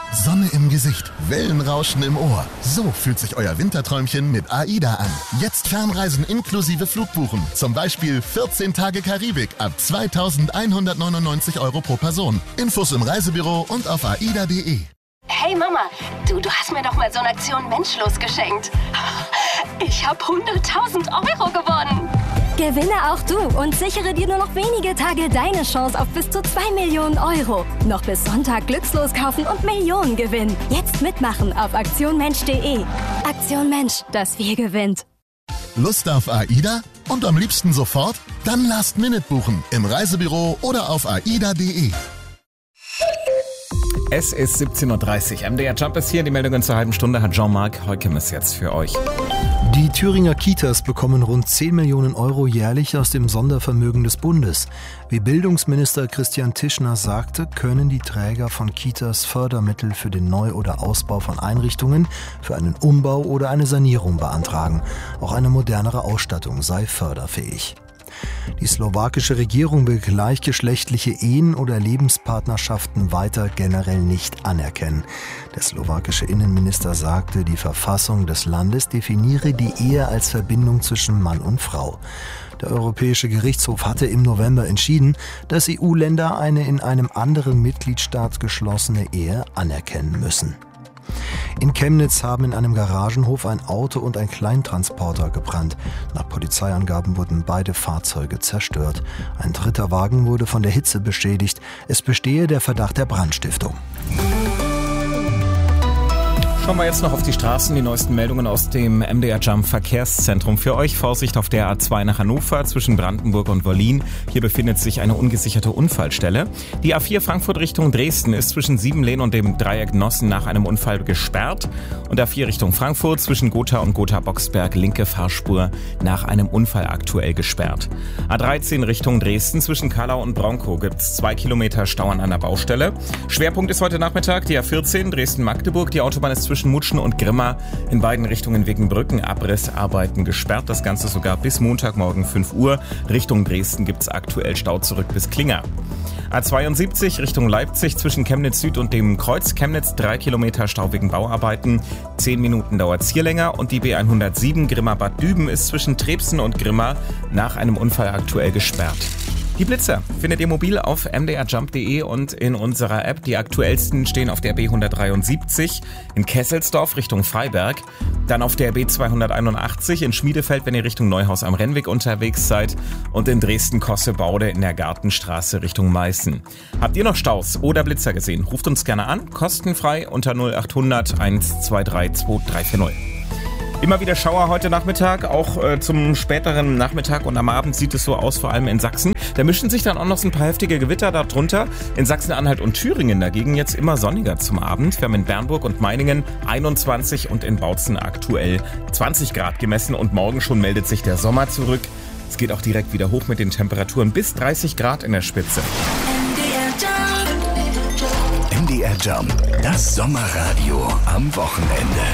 Sonne im Gesicht, Wellenrauschen im Ohr. So fühlt sich euer Winterträumchen mit AIDA an. Jetzt Fernreisen inklusive Flugbuchen. Zum Beispiel 14 Tage Karibik ab 2.199 € pro Person. Infos im Reisebüro und auf aida.de. Hey Mama, du hast mir doch mal so eine Aktion Menschlos geschenkt. Ich habe 100.000 € gewonnen. Gewinne auch du und sichere dir nur noch wenige Tage deine Chance auf bis zu 2 Millionen €. Noch bis Sonntag glückslos kaufen und Millionen gewinnen. Jetzt mitmachen auf aktionmensch.de. Aktion Mensch, das Wir gewinnt. Lust auf AIDA? Und am liebsten sofort? Dann Last Minute buchen im Reisebüro oder auf aida.de. Es ist 17.30 Uhr. MDR Jump ist hier. Die Meldungen zur halben Stunde hat Jean-Marc Heukemes jetzt für euch. Die Thüringer Kitas bekommen rund 10 Millionen € jährlich aus dem Sondervermögen des Bundes. Wie Bildungsminister Christian Tischner sagte, können die Träger von Kitas Fördermittel für den Neu- oder Ausbau von Einrichtungen, für einen Umbau oder eine Sanierung beantragen. Auch eine modernere Ausstattung sei förderfähig. Die slowakische Regierung will gleichgeschlechtliche Ehen oder Lebenspartnerschaften weiter generell nicht anerkennen. Der slowakische Innenminister sagte, die Verfassung des Landes definiere die Ehe als Verbindung zwischen Mann und Frau. Der Europäische Gerichtshof hatte im November entschieden, dass EU-Länder eine in einem anderen Mitgliedstaat geschlossene Ehe anerkennen müssen. In Chemnitz haben in einem Garagenhof ein Auto und ein Kleintransporter gebrannt. Nach Polizeiangaben wurden beide Fahrzeuge zerstört. Ein dritter Wagen wurde von der Hitze beschädigt. Es bestehe der Verdacht der Brandstiftung. Schauen wir jetzt noch auf die Straßen, die neuesten Meldungen aus dem MDR Jump Verkehrszentrum für euch. Vorsicht auf der A2 nach Hannover zwischen Brandenburg und Wollin. Hier befindet sich eine ungesicherte Unfallstelle. Die A4 Frankfurt Richtung Dresden ist zwischen Siebenlehn und dem Dreieck Nossen nach einem Unfall gesperrt. Und A4 Richtung Frankfurt zwischen Gotha und Gotha-Boxberg linke Fahrspur nach einem Unfall aktuell gesperrt. A13 Richtung Dresden zwischen Kallau und Bronkow gibt's 2 Kilometer Stau an einer Baustelle. Schwerpunkt ist heute Nachmittag die A14 Dresden-Magdeburg. Die Autobahn ist zwischen Mutschen und Grimma in beiden Richtungen wegen Brückenabrissarbeiten gesperrt. Das Ganze sogar bis Montagmorgen 5 Uhr. Richtung Dresden gibt's aktuell Stau zurück bis Klinger. A72 Richtung Leipzig zwischen Chemnitz Süd und dem Kreuz Chemnitz 3 Kilometer Stau wegen Bauarbeiten. 10 Minuten dauert's hier länger und die B107 Grimma-Bad Düben ist zwischen Trebsen und Grimma nach einem Unfall aktuell gesperrt. Die Blitzer findet ihr mobil auf mdrjump.de und in unserer App. Die aktuellsten stehen auf der B173 in Kesselsdorf Richtung Freiberg. Dann auf der B281 in Schmiedefeld, wenn ihr Richtung Neuhaus am Rennweg unterwegs seid. Und in Dresden-Kossebaude in der Gartenstraße Richtung Meißen. Habt ihr noch Staus oder Blitzer gesehen? Ruft uns gerne an, kostenfrei unter 0800 123 2340. Immer wieder Schauer heute Nachmittag, auch zum späteren Nachmittag und am Abend sieht es so aus, vor allem in Sachsen. Da mischen sich dann auch noch so ein paar heftige Gewitter darunter. In Sachsen-Anhalt und Thüringen dagegen jetzt immer sonniger zum Abend. Wir haben in Bernburg und Meiningen 21 und in Bautzen aktuell 20 Grad gemessen und morgen schon meldet sich der Sommer zurück. Es geht auch direkt wieder hoch mit den Temperaturen bis 30 Grad in der Spitze. MDR Jump, das Sommerradio am Wochenende.